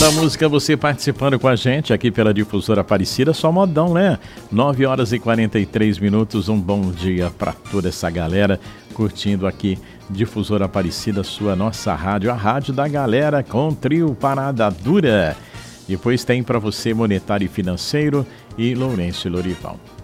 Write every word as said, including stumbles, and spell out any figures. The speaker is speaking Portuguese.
da música, você participando com a gente aqui pela Difusora Aparecida, só modão, né? nove horas e quarenta e três minutos, um bom dia para toda essa galera curtindo aqui Difusora Aparecida, sua nossa rádio, a rádio da galera com trio Parada Dura. Depois tem para você Monetário e Financeiro e Lourenço e Lorival.